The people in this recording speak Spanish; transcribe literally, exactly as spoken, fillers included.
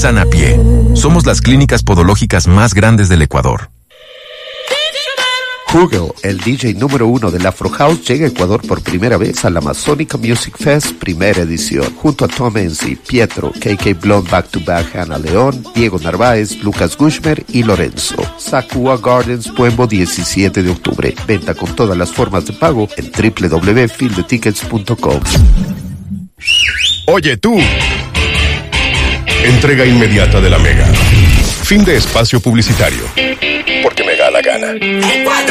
Sanapié. Somos las clínicas podológicas más grandes del Ecuador. Hugel, el D J número uno del Afro House, llega a Ecuador por primera vez a la Amazónica Music Fest primera edición, junto a Tom Enzi, Pietro, K K Blonde Back to Back, Ana León, Diego Narváez, Lucas Gushmer y Lorenzo. Sakua Gardens, Puembo, diecisiete de octubre. Venta con todas las formas de pago en doble u doble u doble u punto field the tickets punto com. Oye tú. Entrega inmediata de la Mega. Fin de espacio publicitario. Porque me da la gana.